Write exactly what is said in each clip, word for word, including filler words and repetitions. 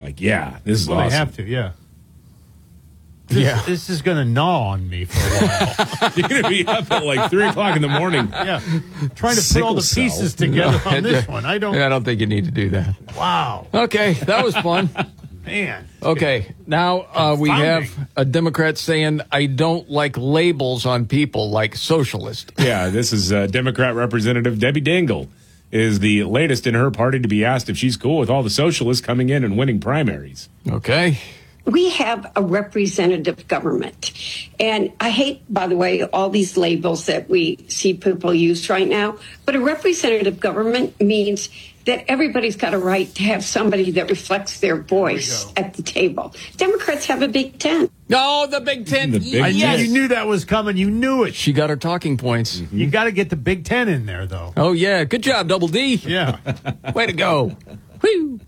like, yeah, this is well, awesome. They have to, yeah. This, yeah. this is going to gnaw on me for a while. You're going to be up at like three o'clock in the morning. Yeah, trying to Sickle put all the cell. pieces together on this one. I don't. I don't think you need to do that. Wow, Okay, that was fun. man. Okay, now uh, we Confounding. have a Democrat saying, I don't like labels on people like socialist. Yeah, this is uh, Democrat Representative Debbie Dingell is the latest in her party to be asked if she's cool with all the socialists coming in and winning primaries. Okay. We have a representative government. And I hate, by the way, all these labels that we see people use right now. But a representative government means that everybody's got a right to have somebody that reflects their voice at the table. Democrats have a Big Ten. No, the Big Ten. The Big yes. I knew you knew that was coming. You knew it. She got her talking points. Mm-hmm. You got to get the Big Ten in there, though. Oh, yeah. Good job, Double D. Yeah. Way to go. Whew.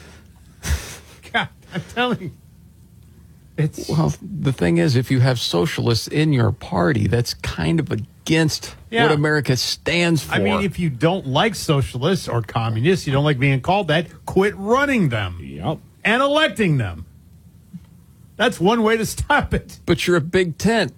God, I'm telling you. It's Well, the thing is, if you have socialists in your party, that's kind of against Yeah. what America stands for. I mean, if you don't like socialists or communists, you don't like being called that, quit running them Yep. and electing them. That's one way to stop it. but you're a big tent.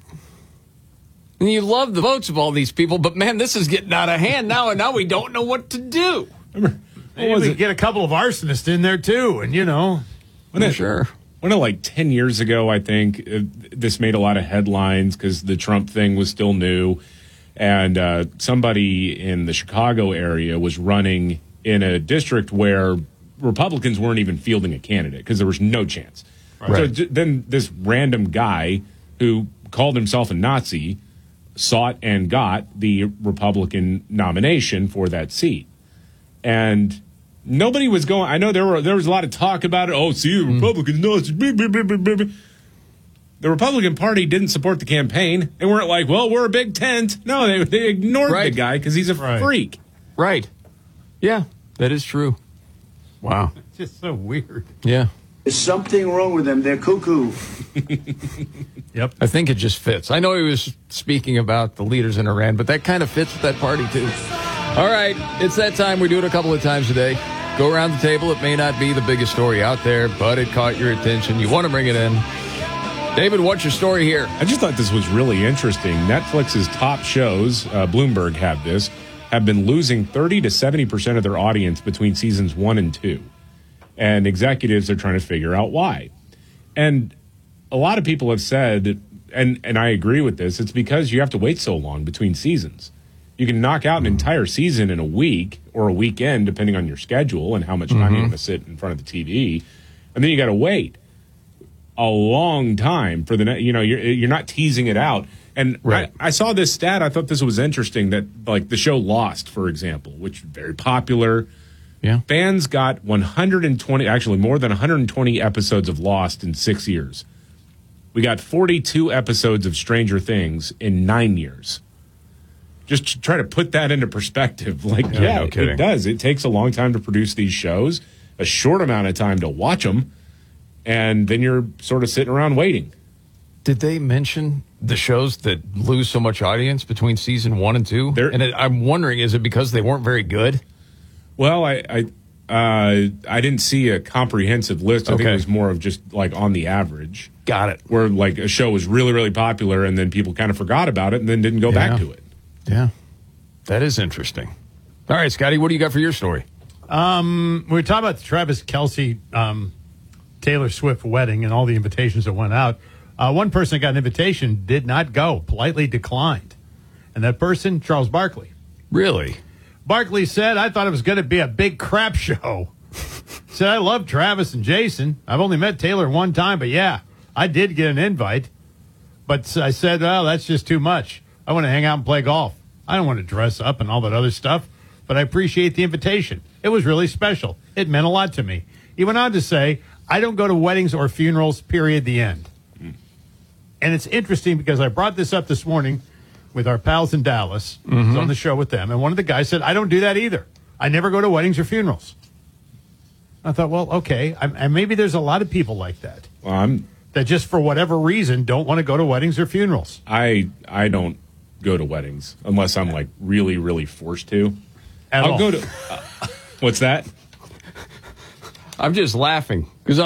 And you love the votes of all these people, but man, this is getting out of hand now, and now we don't know what to do. What Maybe was we it? could get a couple of arsonists in there, too, and, you know. When it- Sure. When it, like ten years ago, I think uh, this made a lot of headlines because the Trump thing was still new, and uh, somebody in the Chicago area was running in a district where Republicans weren't even fielding a candidate because there was no chance. So Right. d- then this random guy who called himself a Nazi sought and got the Republican nomination for that seat, and nobody was going. I know there were there was a lot of talk about it. Oh, see, the Republicans know it's blah, blah, blah, blah, blah. The Republican Party didn't support the campaign. They weren't like, well, we're a big tent. No, they they ignored Right. the guy because he's a Right. freak. Right. Yeah, that is true. Wow. It's just so weird. Yeah. There's something wrong with them. They're cuckoo. Yep. I think it just fits. I know he was speaking about the leaders in Iran, but that kind of fits with that party, too. All right, it's that time. We do it a couple of times a day. Go around the table. It may not be the biggest story out there, but it caught your attention. You want to bring it in. David, what's your story here? I just thought this was really interesting. Netflix's top shows, uh, Bloomberg had this, have been losing thirty to seventy percent of their audience between seasons one and two. And executives are trying to figure out why. And a lot of people have said, and, and I agree with this, it's because you have to wait so long between seasons. You can knock out an entire season in a week or a weekend, depending on your schedule and how much time you're going to sit in front of the T V. And then you got to wait a long time for the, ne- you know, you're, you're not teasing it out. And Right. I, I saw this stat. I thought this was interesting that, like, the show Lost, for example, which is very popular. Yeah. Fans got one hundred twenty, actually more than one hundred twenty episodes of Lost in six years. We got forty-two episodes of Stranger Things in nine years. Just to try to put that into perspective. Like, yeah, Yeah, no it, kidding. it does. It takes a long time to produce these shows, a short amount of time to watch them, and then you're sort of sitting around waiting. Did they mention the shows that lose so much audience between season one and two? There- and it, I'm wondering, is it because they weren't very good? Well, I I, uh, I didn't see a comprehensive list. I think Okay. it was more of just like on the average. Got it. Where like a show was really, really popular and then people kind of forgot about it and then didn't go Yeah. back to it. Yeah. That is interesting. All right, Scotty, what do you got for your story? We were talking about the Travis Kelce, um, Taylor Swift wedding and all the invitations that went out. Uh, one person that got an invitation did not go, politely declined. And that person, Charles Barkley. Really? Barkley said, I thought it was going to be a big crap show. Said, I love Travis and Jason. I've only met Taylor one time, but yeah, I did get an invite. But I said, well, that's just too much. I want to hang out and play golf. I don't want to dress up and all that other stuff, but I appreciate the invitation. It was really special. It meant a lot to me. He went on to say, I don't go to weddings or funerals, period, the end. Mm. And it's interesting because I brought this up this morning with our pals in Dallas. Mm-hmm. I was on the show with them. And one of the guys said, I don't do that either. I never go to weddings or funerals. I thought, well, okay. I, and maybe there's a lot of people like that. Well, I'm That just for whatever reason don't want to go to weddings or funerals. I I don't go to weddings unless I'm like really, really forced to. At I'll all. go to uh, what's that? I'm just laughing because